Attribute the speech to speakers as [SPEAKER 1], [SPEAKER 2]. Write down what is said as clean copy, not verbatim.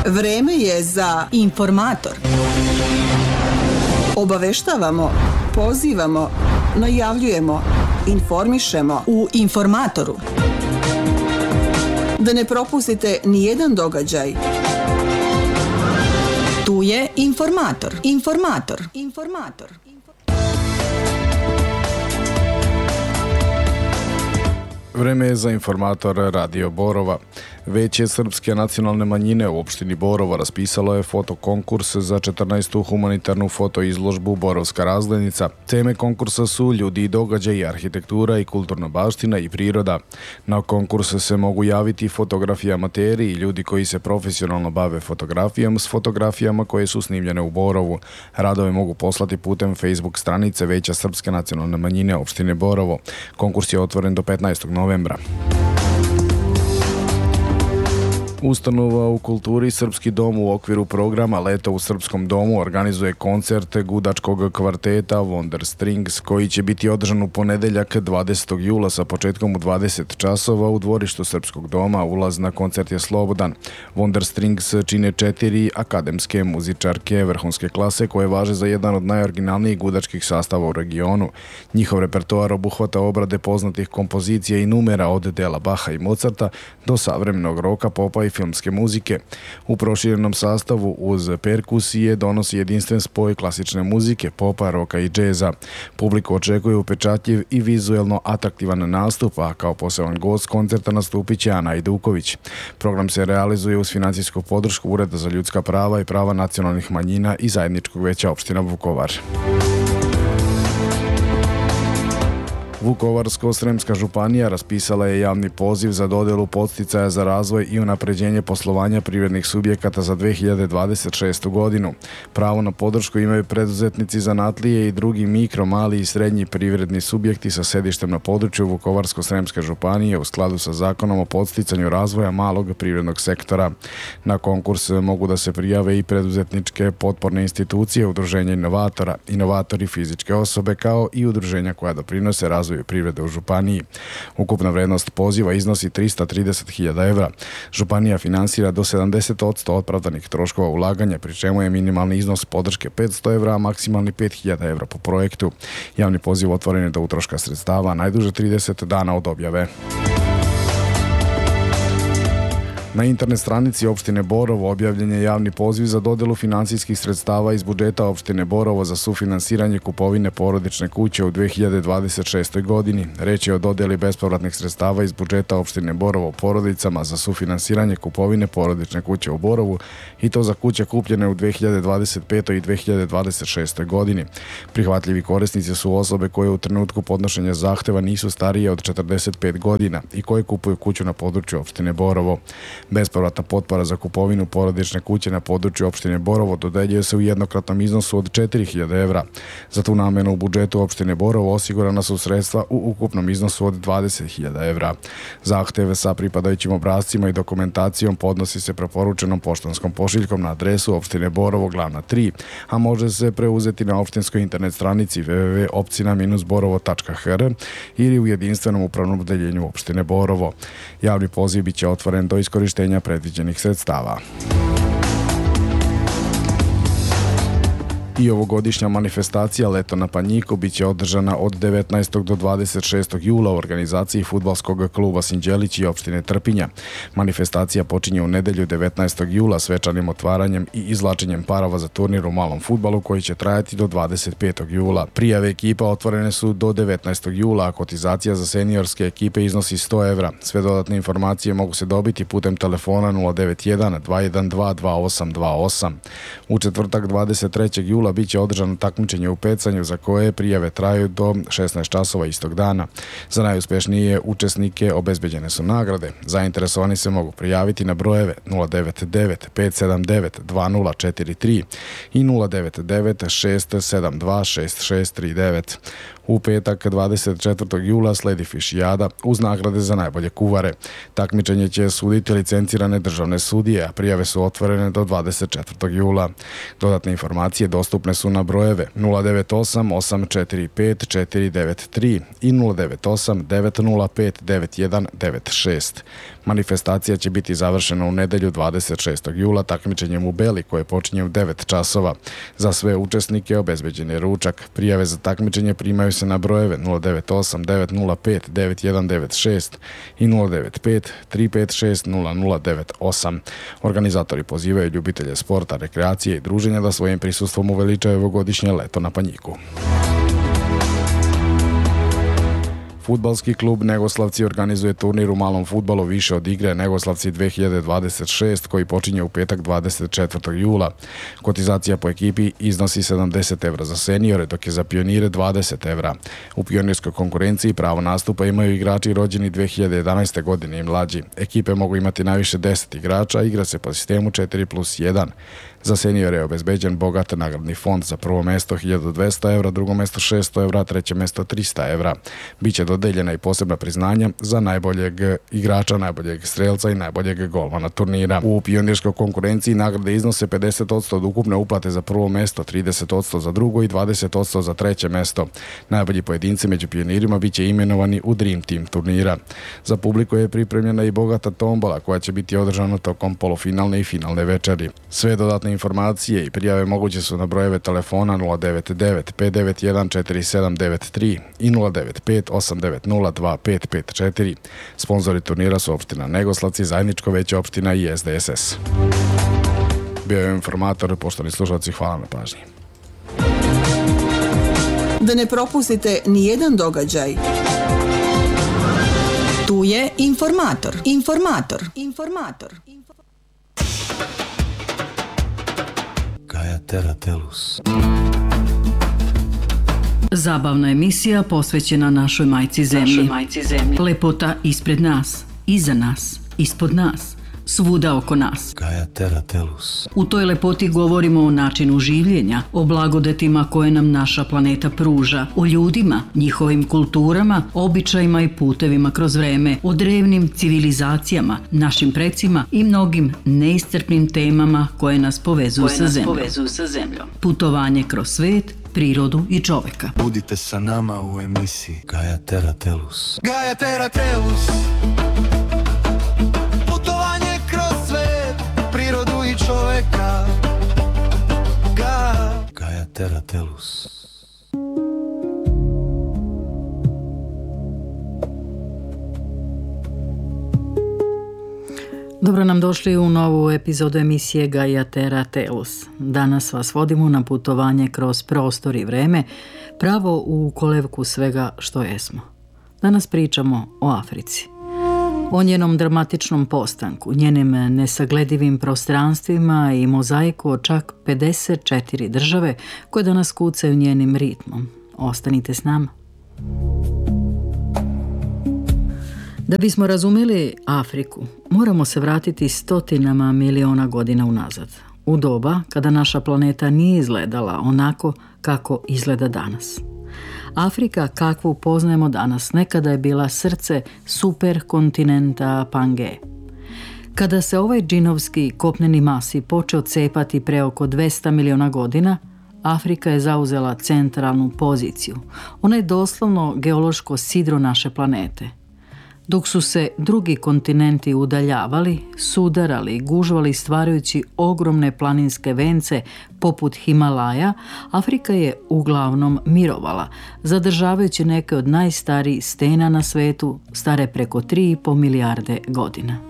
[SPEAKER 1] Vreme je za
[SPEAKER 2] Informator.
[SPEAKER 1] Obaveštavamo, pozivamo, najavljujemo, informišemo
[SPEAKER 2] U Informatoru.
[SPEAKER 1] da ne propustite ni jedan događaj.
[SPEAKER 2] Tu je Informator. Informator.
[SPEAKER 3] Vreme je za Informator Radio Borova. Veće srpske nacionalne manjine u opštini Borovo raspisalo je fotokonkurs za 14. humanitarnu fotoizložbu Borovska razglednica. Teme konkursa su ljudi i događaji, arhitektura i kulturna baština i priroda. Na konkurs se mogu javiti fotografiji amateri i ljudi koji se profesionalno bave fotografijom s fotografijama koje su snimljene u Borovu. Radove mogu poslati putem Facebook stranice Veća srpske nacionalne manjine opštine Borovo. Konkurs je otvoren do 15. novembra. Ustanova u kulturi Srpski dom u okviru programa Leto u Srpskom domu organizuje koncert gudačkog kvarteta Wonder Strings koji će biti održan u ponedeljak 20. jula sa početkom u 20 časova u dvorištu Srpskog doma. Ulaz na koncert je slobodan. Wonder Strings čine 4 akademske muzičarke vrhunske klase koje važe za jedan od najoriginalnijih gudačkih sastava u regionu. Njihov repertoar obuhvata obrade poznatih kompozicija i numera od dela Baha i Mozarta do savremenog roka, popa i filmske muzike. U proširenom sastavu uz perkusije donosi jedinstven spoj klasične muzike, popa, roka i džeza. Publiku očekuje upečatljiv i vizuelno atraktivan nastup, a kao poseban gost koncerta nastupit će Ana Ajduković. Program se realizuje uz financijsku podršku Ureda za ljudska prava i prava nacionalnih manjina i Zajedničkog veća opština Vukovar. Vukovarsko-sremska županija raspisala je javni poziv za dodelu podsticaja za razvoj i unapređenje poslovanja privrednih subjekata za 2026. godinu. Pravo na podršku imaju preduzetnici, zanatlije i drugi mikro, mali i srednji privredni subjekti sa sedištem na području Vukovarsko-sremske županije u skladu sa Zakonom o podsticanju razvoja malog privrednog sektora. Na konkurs mogu da se prijave i preduzetničke potporne institucije, udruženja inovatora, inovatori fizičke osobe kao i udruženja koja doprinose razvoju privrede u županiji. Ukupna vrednost poziva iznosi 330.000 evra. Županija finansira do 70% opravdanih troškova ulaganja, pri čemu je minimalni iznos podrške 500 evra, a maksimalni 5.000 evra po projektu. Javni poziv otvoren je do utroška sredstava, najduže 30 dana od objave. Na internet stranici opštine Borovo objavljen je javni poziv za dodelu finansijskih sredstava iz budžeta opštine Borovo za sufinansiranje kupovine porodične kuće u 2026. godini. Reč je o dodeli bespovratnih sredstava iz budžeta opštine Borovo porodicama za sufinansiranje kupovine porodične kuće u Borovu i to za kuće kupljene u 2025. i 2026. godini. Prihvatljivi korisnici su osobe koje u trenutku podnošenja zahteva nisu starije od 45 godina i koje kupuju kuću na području opštine Borovo. Bespovratna potpora za kupovinu porodične kuće na području opštine Borovo dodeljuje se u jednokratnom iznosu od 4.000 evra. Za tu namenu u budžetu opštine Borovo osigurana su sredstva u ukupnom iznosu od 20.000 evra. Zahteve sa pripadajućim obrascima i dokumentacijom podnosi se preporučenom poštanskom pošiljkom na adresu opštine Borovo Glavna 3, a može se preuzeti na opštinskoj internet stranici www.opcina-borovo.hr ili u jedinstvenom upravnom odeljenju opštine Borovo. Javni poziv biće otvoren do iskorištenja predviđenih sredstava. I ovogodišnja manifestacija Leto na Panjiku biće održana od 19. do 26. jula u organizaciji fudbalskog kluba Sinđelić i opštine Trpinja. Manifestacija počinje u nedelju 19. jula svečanim otvaranjem i izvlačenjem parova za turnir u malom fudbalu koji će trajati do 25. jula. Prijave ekipa otvorene su do 19. jula, a kotizacija za seniorske ekipe iznosi 100 evra. Sve dodatne informacije mogu se dobiti putem telefona 091 212 2828. U četvrtak 23. jula biće održano takmičenje u pecanju za koje prijave traju do 16 časova istog dana. Za najuspešnije učesnike obezbeđene su nagrade. Zainteresovani se mogu prijaviti na brojeve 099 579 2043 i 099 672 6639. U petak 24. jula sledi fišijada uz nagrade za najbolje kuvare. Takmičenje će suditi licencirane državne sudije, a prijave su otvorene do 24. jula. Dodatne informacije dostupne dostupne su na brojeve 098 845 493 i 098 905 9196. Manifestacija će biti završena u nedelju 26. jula takmičenjem u Beli koje počinje u 9 časova. Za sve učesnike obezbeđen je ručak. Prijave za takmičenje primaju se na brojeve 098 905 9196 i 095 356 0098. Organizatori pozivaju ljubitelje sporta, rekreacije i druženja da svojim prisustvom uveličaju ovogodišnje leto na Panjiku. Fudbalski klub Negoslavci organizuje turnir u malom fudbalu više od igre Negoslavci 2026 koji počinje u petak 24. jula. Kotizacija po ekipi iznosi 70 evra za seniore, dok je za pionire 20 evra. U pionirskoj konkurenciji pravo nastupa imaju igrači rođeni 2011. godine i mlađi. Ekipe mogu imati najviše 10 igrača, igra se po sistemu 4+1. Za seniore je obezbeđen bogat nagradni fond, za prvo mesto 1200 evra, drugo mesto 600 evra, treće mesto 300 evra. Biće dodeljena i posebna priznanja za najboljeg igrača, najboljeg strelca i najboljeg golmana turnira. U pionirskoj konkurenciji nagrade iznose 50% od ukupne uplate za prvo mesto, 30% za drugo i 20% za treće mesto. Najbolji pojedinci među pionirima biće imenovani u Dream Team turnira. Za publiku je pripremljena i bogata tombola koja će biti održana tokom polufinalne i finalne večeri. Sve dodatne informacije i prijave moguće su na brojeve telefona 099 591 4793 i 095 890 2554. Sponzori turnira su opština Negoslavci, Zajedničko veće opština i SDSS. Bio je informator, poštovani slušalci, hvala na pažnji.
[SPEAKER 1] Da ne propustite ni jedan događaj.
[SPEAKER 2] Tu je informator.
[SPEAKER 4] Gaia Terra Tellus.
[SPEAKER 5] Zabavna emisija posvećena našoj majci zemlji. Lepota ispred nas, iza nas, ispod nas, svuda oko nas.
[SPEAKER 4] Gaia Terra Tellus.
[SPEAKER 5] U toj lepoti govorimo o načinu življenja, o blagodetima koje nam naša planeta pruža, o ljudima, njihovim kulturama, običajima i putevima kroz vreme, o drevnim civilizacijama, našim precima i mnogim neiscrpnim temama koje nas povezuju sa zemljom. Putovanje kroz svet, prirodu i čoveka.
[SPEAKER 4] Budite sa nama u emisiji Gaia Terra Tellus.
[SPEAKER 6] Gaia Terra Tellus. Putovanje kroz svet, prirodu i čoveka.
[SPEAKER 4] Gaia Terra Tellus.
[SPEAKER 5] Dobro nam došli u novu epizodu emisije Gaia Terra Tellus. Danas vas vodimo na putovanje kroz prostor i vreme, pravo u kolevku svega što jesmo. Danas pričamo o Africi. O njenom dramatičnom postanku, njenim nesagledivim prostranstvima i mozaiku od čak 54 države koje danas kucaju njenim ritmom. Ostanite s nama. Da bismo razumjeli Afriku, moramo se vratiti stotinama miliona godina unazad, u doba kada naša planeta nije izgledala onako kako izgleda danas. Afrika kakvu poznajemo danas nekada je bila srce superkontinenta Pange. Kada se ovaj džinovski kopneni masi počeo cepati pre oko 200 miliona godina, Afrika je zauzela centralnu poziciju. Ona je doslovno geološko sidro naše planete. Dok su se drugi kontinenti udaljavali, sudarali i gužvali stvarajući ogromne planinske vence poput Himalaja, Afrika je uglavnom mirovala, zadržavajući neke od najstarijih stena na svetu, stare preko 3,5 milijarde godina.